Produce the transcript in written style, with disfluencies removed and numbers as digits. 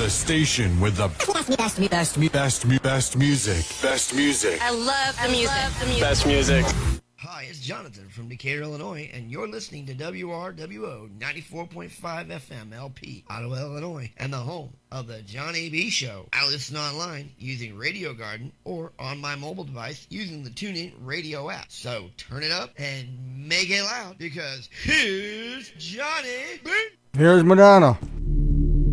The station with the best music. Best music. I love the music. Best music. Hi, it's Jonathan from Decatur, Illinois, and you're listening to WRWO 94.5 FM LP, Ottawa, Illinois, and the home of the John A.B. Show. I listen online using Radio Garden or on my mobile device using the TuneIn Radio app. So turn it up and make it loud because here's Johnny B. Here's Madonna.